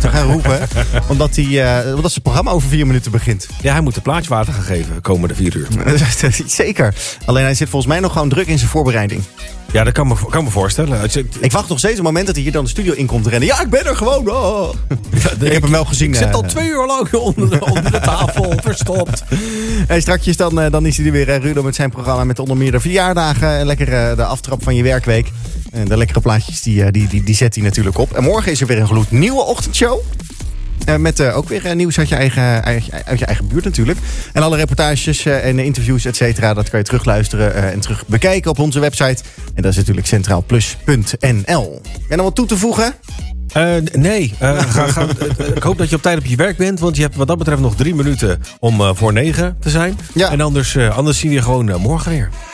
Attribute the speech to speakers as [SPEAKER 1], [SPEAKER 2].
[SPEAKER 1] te gaan roepen. Omdat zijn programma over 4 minuten begint.
[SPEAKER 2] Ja, hij moet een plaatjeswater gaan geven komende 4 uur.
[SPEAKER 1] Zeker. Alleen hij zit volgens mij nog gewoon druk in zijn voorbereiding.
[SPEAKER 2] Ja, dat kan me voorstellen.
[SPEAKER 1] Ik wacht nog steeds op het moment dat hij hier dan de studio in komt rennen. Ja, ik ben er gewoon. Oh. Ik heb hem wel gezien.
[SPEAKER 2] Ik zit al 2 uur lang onder de tafel, verstopt.
[SPEAKER 1] En strakjes dan is hij er weer, Rudo, met zijn programma met onder meer de verjaardagen. Lekker de aftrap van je werkweek. En de lekkere plaatjes die zet hij natuurlijk op. En morgen is er weer een gloednieuwe ochtendshow. Met ook weer nieuws uit je eigen buurt natuurlijk. En alle reportages en interviews, et cetera, dat kan je terugluisteren en terug bekijken op onze website. En dat is natuurlijk centraalplus.nl. En dan wat toe te voegen?
[SPEAKER 2] Nee. Ik hoop dat je op tijd op je werk bent. Want je hebt wat dat betreft nog 3 minuten om voor 9 te zijn.
[SPEAKER 1] Ja.
[SPEAKER 2] En anders zien we je gewoon morgen weer.